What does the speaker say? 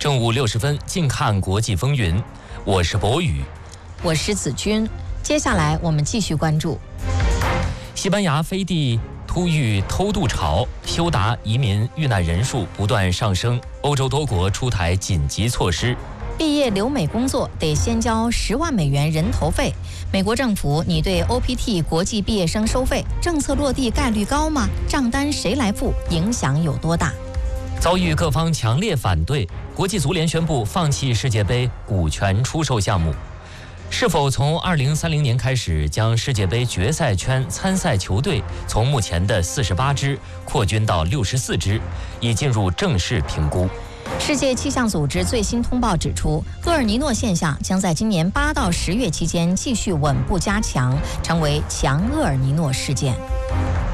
正午60分，近看国际风云。我是博宇， 我是子君。接下来我们继续关注西班牙飞地突遇偷渡潮，休达移民遇难人数不断上升，欧洲多国出台紧急措施。 毕业留美工作得先交10万美元人头费。美国政府拟对 OPT 国际毕业生收费，政策落地概率高吗？账单谁来付？影响有多大？ 遭遇各方强烈反对，国际足联宣布放弃世界杯股权出售项目。是否从2030年开始将世界杯决赛圈参赛球队从目前的48支扩军到64支，已进入正式评估。 世界气象组织最新通报指出，厄尔尼诺现象将在今年8到10月期间继续稳步加强，成为强厄尔尼诺事件。